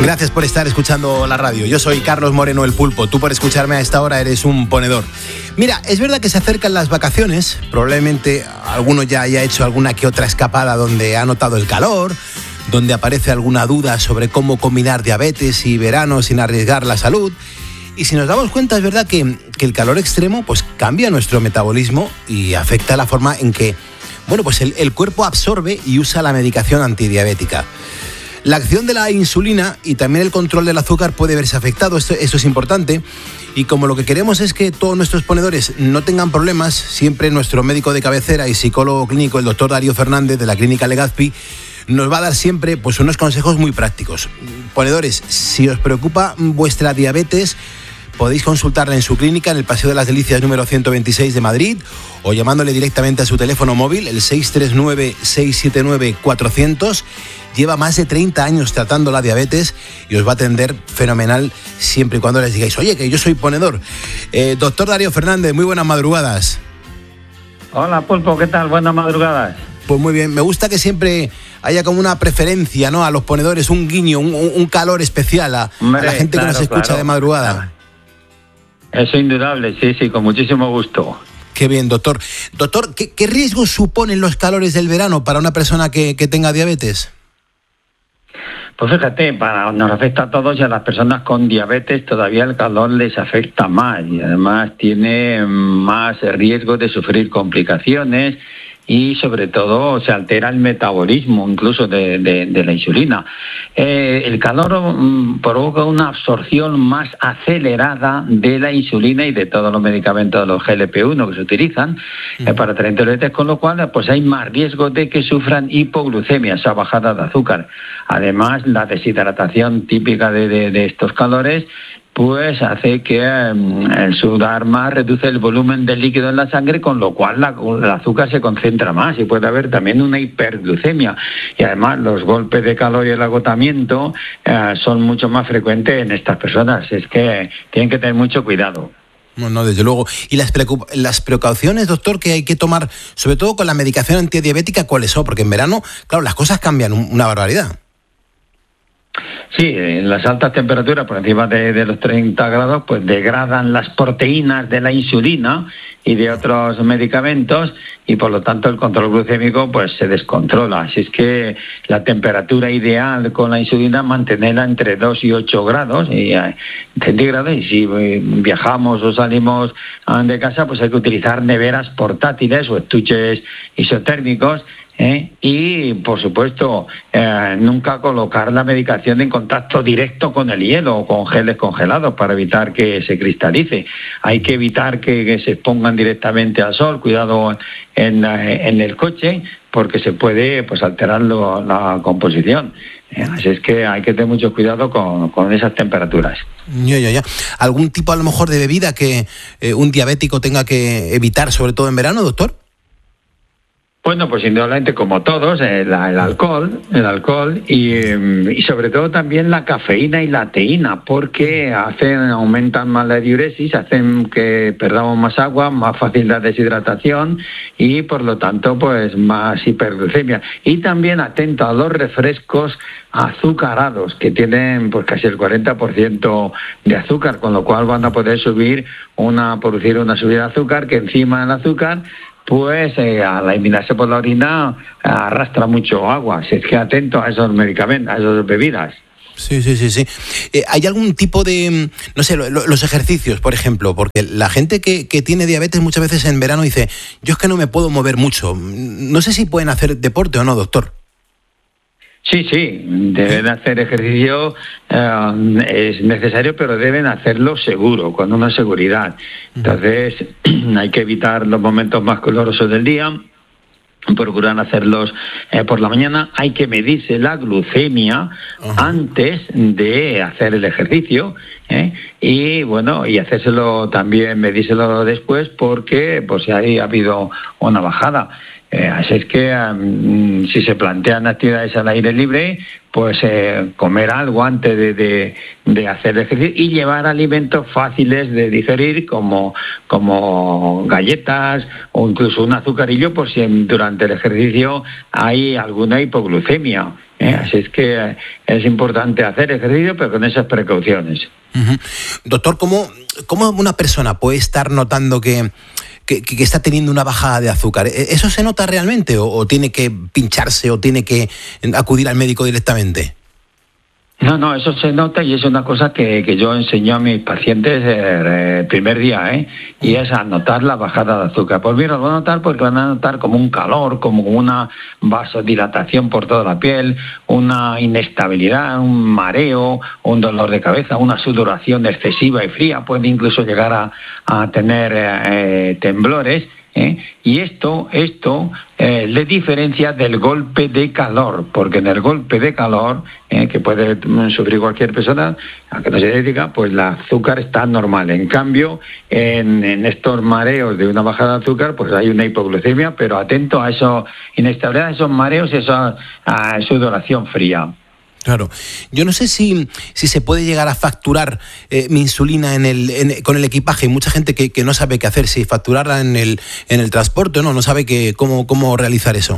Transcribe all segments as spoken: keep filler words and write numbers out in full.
Gracias por estar escuchando la radio. Yo soy Carlos Moreno, el Pulpo. Tú por escucharme a esta hora eres un ponedor. Mira, es verdad que se acercan las vacaciones. Probablemente alguno ya haya hecho alguna que otra escapada donde ha notado el calor, donde aparece alguna duda sobre cómo combinar diabetes y verano sin arriesgar la salud. Y si nos damos cuenta, es verdad que, que el calor extremo pues cambia nuestro metabolismo y afecta la forma en que bueno, pues el, el cuerpo absorbe y usa la medicación antidiabética. La acción de la insulina y también el control del azúcar puede verse afectado, esto, esto es importante. Y como lo que queremos es que todos nuestros ponedores no tengan problemas, siempre nuestro médico de cabecera y psicólogo clínico, el doctor Darío Fernández, de la Clínica Legazpi, nos va a dar siempre pues, unos consejos muy prácticos. Ponedores, si os preocupa vuestra diabetes, podéis consultarla en su clínica en el Paseo de las Delicias número ciento veintiséis de Madrid o llamándole directamente a su teléfono móvil, el seis tres nueve, seis siete nueve, cuatro cero cero. Lleva más de treinta años tratando la diabetes y os va a atender fenomenal siempre y cuando les digáis, oye, que yo soy ponedor. Eh, doctor Darío Fernández, muy buenas madrugadas. Hola, Pulpo, ¿qué tal? Buenas madrugadas. Pues muy bien, me gusta que siempre haya como una preferencia, ¿no? A los ponedores, un guiño, un, un calor especial a, Hombre, a la gente claro, que nos escucha claro. de madrugada. Eso indudable, sí, sí, con muchísimo gusto. Qué bien, doctor. Doctor, ¿qué, qué riesgos suponen los calores del verano para una persona que, que tenga diabetes? Pues fíjate, para, nos afecta a todos y a las personas con diabetes todavía el calor les afecta más y además tiene más riesgo de sufrir complicaciones y sobre todo se altera el metabolismo incluso de, de, de la insulina. Eh, el calor um, provoca una absorción más acelerada de la insulina y de todos los medicamentos de los G L P uno que se utilizan eh, para tratar diabetes, con lo cual pues hay más riesgo de que sufran hipoglucemia, esa bajada de azúcar. Además, la deshidratación típica de, de, de estos calores pues hace que eh, el sudar más reduce el volumen del líquido en la sangre, con lo cual la, el azúcar se concentra más y puede haber también una hiperglucemia. Y además los golpes de calor y el agotamiento eh, son mucho más frecuentes en estas personas. Es que tienen que tener mucho cuidado. No, no, desde luego. ¿Y las, preocup- las precauciones, doctor, que hay que tomar, sobre todo con la medicación antidiabética, cuáles son? Porque en verano, claro, las cosas cambian una barbaridad. Sí, en las altas temperaturas, por encima de, de los treinta grados, pues degradan las proteínas de la insulina y de otros medicamentos y por lo tanto el control glucémico pues se descontrola. Así es que la temperatura ideal con la insulina mantenerla entre dos y ocho grados y, eh, centígrados, y si eh, viajamos o salimos de casa pues hay que utilizar neveras portátiles o estuches isotérmicos. ¿Eh? Y, por supuesto, eh, nunca colocar la medicación en contacto directo con el hielo o con geles congelados para evitar que se cristalice. Hay que evitar que, que se expongan directamente al sol, cuidado en, en el coche, porque se puede pues alterar lo, la composición. Eh, así es que hay que tener mucho cuidado con, con esas temperaturas. Ya, ya, ya. ¿Algún tipo, a lo mejor, de bebida que eh, un diabético tenga que evitar, sobre todo en verano, doctor? Bueno, pues indudablemente como todos, el, el alcohol, el alcohol y, y sobre todo también la cafeína y la teína, porque hacen, aumentan más la diuresis, hacen que perdamos más agua, más fácil la deshidratación y por lo tanto pues más hiperglucemia. Y también atento a los refrescos azucarados, que tienen pues casi el cuarenta por ciento de azúcar, con lo cual van a poder subir una, producir una subida de azúcar que encima del azúcar pues eh, al eliminarse por la orina arrastra mucho agua. Así es que atento a esos medicamentos, a esas bebidas. Sí, sí, sí, sí. Eh, ¿Hay algún tipo de, no sé, lo, lo, los ejercicios, por ejemplo? Porque la gente que, que tiene diabetes muchas veces en verano dice, yo es que no me puedo mover mucho. No sé si pueden hacer deporte o no, doctor. Sí, sí, deben hacer ejercicio, eh, es necesario, pero deben hacerlo seguro, con una seguridad. Entonces, hay que evitar los momentos más calurosos del día, procurar hacerlos eh, por la mañana. Hay que medirse la glucemia uh-huh. antes de hacer el ejercicio, ¿eh? y bueno, y hacérselo también, medírselo después, porque pues si hay, ha habido una bajada. Eh, así es que um, si se plantean actividades al aire libre, pues eh, comer algo antes de, de, de hacer ejercicio y llevar alimentos fáciles de digerir como, como galletas o incluso un azucarillo por si durante el ejercicio hay alguna hipoglucemia. ¿eh? Así es que es importante hacer ejercicio, pero con esas precauciones. Uh-huh. Doctor, ¿cómo, ¿cómo una persona puede estar notando que, que, que está teniendo una bajada de azúcar? ¿Eso se nota realmente o, o tiene que pincharse o tiene que acudir al médico directamente? No, no, eso se nota y es una cosa que, que yo enseño a mis pacientes eh, el primer día, ¿eh? Y es a notar la bajada de azúcar. Pues mira, lo van a notar porque van a notar como un calor, como una vasodilatación por toda la piel, una inestabilidad, un mareo, un dolor de cabeza, una sudoración excesiva y fría, puede incluso llegar a, a tener eh, temblores. ¿Eh? Y esto, esto eh, le diferencia del golpe de calor, porque en el golpe de calor, eh, que puede sufrir cualquier persona, aunque no se diga, pues el azúcar está normal. En cambio, en, en estos mareos de una bajada de azúcar, pues hay una hipoglucemia, pero atento a eso, inestabilidad, esos mareos y esa a sudoración fría. Claro. Yo no sé si, si se puede llegar a facturar eh, mi insulina en el, en, con el equipaje. Hay mucha gente que, que no sabe qué hacer, si facturarla en el, en el transporte, no, no sabe que, cómo, cómo realizar eso.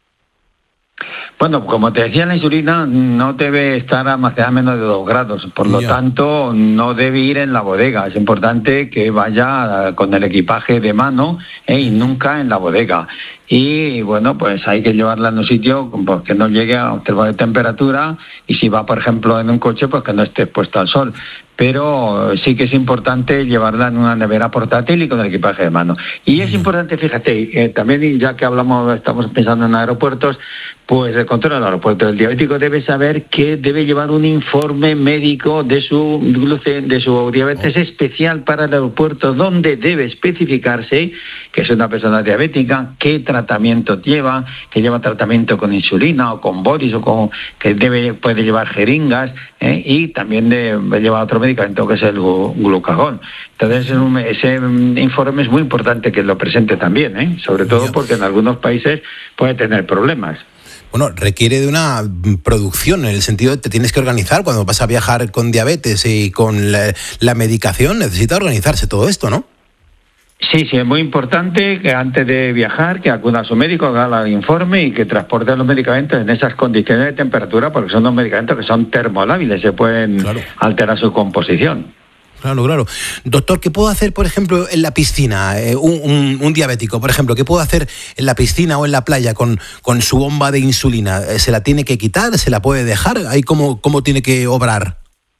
Bueno, como te decía, la insulina no debe estar almacenada a menos de dos grados, por lo yeah. tanto no debe ir en la bodega. Es importante que vaya con el equipaje de mano eh, y nunca en la bodega. Y bueno, pues hay que llevarla en un sitio pues, que no llegue a observar de temperatura y si va, por ejemplo, en un coche, pues que no esté expuesto al sol. Pero sí que es importante llevarla en una nevera portátil y con el equipaje de mano. Y es importante, fíjate, eh, también ya que hablamos, estamos pensando en aeropuertos, pues el control del aeropuerto. El diabético debe saber que debe llevar un informe médico de su glucemia, de su diabetes especial para el aeropuerto, donde debe especificarse que es una persona diabética, qué tratamiento lleva, que lleva tratamiento con insulina o con bolis o con que debe puede llevar jeringas ¿eh? y también debe llevar otro medicamento que es el glucagón. Entonces ese informe es muy importante que lo presente también, ¿eh? sobre todo porque en algunos países puede tener problemas. Bueno, requiere de una producción, en el sentido de que te tienes que organizar cuando vas a viajar con diabetes y con la, la medicación, necesita organizarse todo esto, ¿no? Sí, sí, es muy importante que antes de viajar, que acuda a su médico, haga el informe y que transporte los medicamentos en esas condiciones de temperatura, porque son los medicamentos que son termolábiles, se pueden claro. alterar su composición. Claro, claro. Doctor, ¿qué puedo hacer, por ejemplo, en la piscina? Eh, un, un, un diabético, por ejemplo, ¿qué puedo hacer en la piscina o en la playa con, con su bomba de insulina? ¿Se la tiene que quitar? ¿Se la puede dejar? ¿Ahí cómo, cómo tiene que obrar?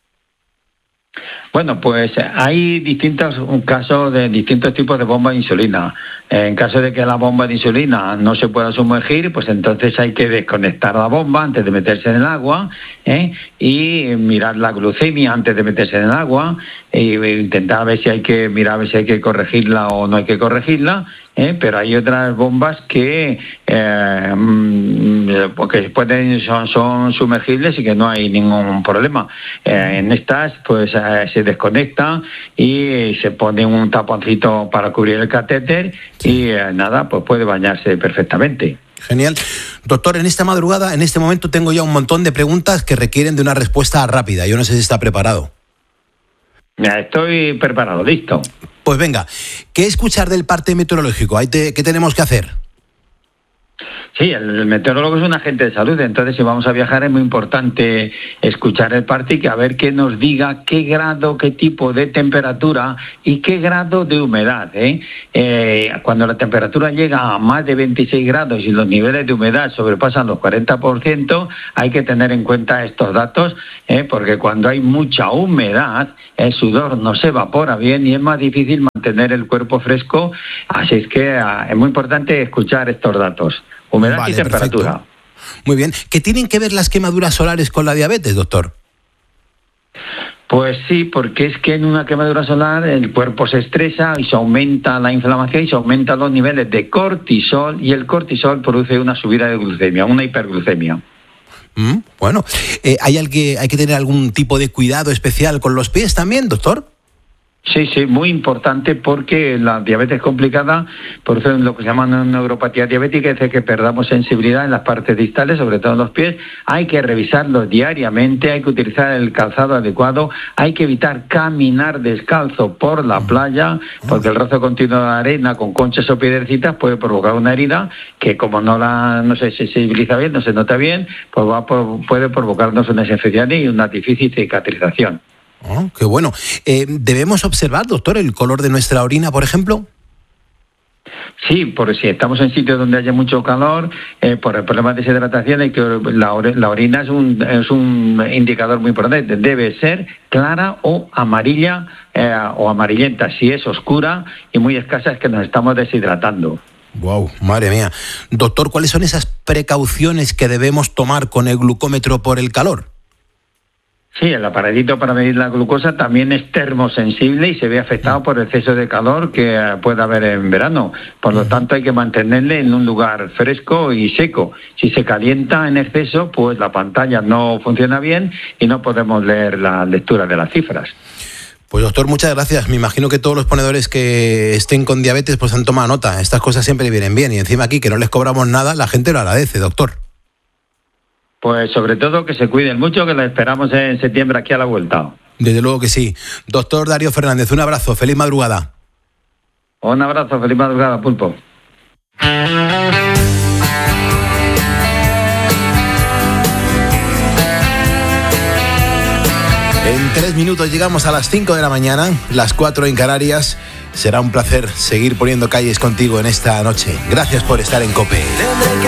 Bueno, pues hay distintos casos de distintos tipos de bombas de insulina. En caso de que la bomba de insulina no se pueda sumergir, pues entonces hay que desconectar la bomba antes de meterse en el agua ¿eh? y mirar la glucemia antes de meterse en el agua e intentar ver si hay que mirar a ver si hay que corregirla o no hay que corregirla. ¿Eh? Pero hay otras bombas que eh, porque pueden son, son sumergibles y que no hay ningún problema. Eh, en estas pues eh, se desconecta y se pone un taponcito para cubrir el catéter y eh, nada, pues puede bañarse perfectamente. Genial. Doctor, en esta madrugada, en este momento tengo ya un montón de preguntas que requieren de una respuesta rápida. Yo no sé si está preparado. Estoy preparado, listo. Pues venga, ¿qué escuchar del parte meteorológico? ¿Qué tenemos que hacer? Sí, el meteorólogo es un agente de salud, entonces si vamos a viajar es muy importante escuchar el parte y que a ver que nos diga qué grado, qué tipo de temperatura y qué grado de humedad. ¿eh? Eh, cuando la temperatura llega a más de veintiséis grados y los niveles de humedad sobrepasan los cuarenta por ciento, hay que tener en cuenta estos datos, ¿eh? porque cuando hay mucha humedad, el sudor no se evapora bien y es más difícil mantener el cuerpo fresco, así es que uh, es muy importante escuchar estos datos. Humedad vale, y temperatura. Perfecto. Muy bien. ¿Qué tienen que ver las quemaduras solares con la diabetes, doctor? Pues sí, porque es que en una quemadura solar el cuerpo se estresa y se aumenta la inflamación y se aumentan los niveles de cortisol y el cortisol produce una subida de glucemia, una hiperglucemia. Mm, bueno, eh, ¿hay, algo, ¿hay que tener algún tipo de cuidado especial con los pies también, doctor? Sí, sí, muy importante porque la diabetes complicada produce lo que se llama una neuropatía diabética, hace que perdamos sensibilidad en las partes distales, sobre todo en los pies. Hay que revisarlo diariamente, hay que utilizar el calzado adecuado, hay que evitar caminar descalzo por la playa, porque el roce continuo de arena con conchas o piedrecitas puede provocar una herida que, como no la no se sensibiliza bien, no se nota bien, pues va, puede provocarnos una infección y una difícil cicatrización. Oh, qué bueno. Eh, ¿Debemos observar, doctor, el color de nuestra orina, por ejemplo? Sí, porque si estamos en sitios donde haya mucho calor, eh, por el problema de deshidratación, hay que la, or- la orina es un, es un indicador muy importante. Debe ser clara o amarilla eh, o amarillenta. Si es oscura y muy escasa, es que nos estamos deshidratando. Wow, madre mía. Doctor, ¿cuáles son esas precauciones que debemos tomar con el glucómetro por el calor? Sí, el aparatito para medir la glucosa también es termosensible y se ve afectado por el exceso de calor que puede haber en verano. Por lo tanto, hay que mantenerle en un lugar fresco y seco. Si se calienta en exceso, pues la pantalla no funciona bien y no podemos leer la lectura de las cifras. Pues doctor, muchas gracias. Me imagino que todos los ponedores que estén con diabetes pues han tomado nota. Estas cosas siempre vienen bien y encima aquí que no les cobramos nada, la gente lo agradece, doctor. Pues sobre todo que se cuiden mucho, que los esperamos en septiembre aquí a la vuelta. Desde luego que sí. Doctor Darío Fernández, un abrazo, feliz madrugada. Un abrazo, feliz madrugada, Pulpo. En tres minutos llegamos a las cinco de la mañana, las cuatro en Canarias. Será un placer seguir poniendo calles contigo en esta noche. Gracias por estar en COPE.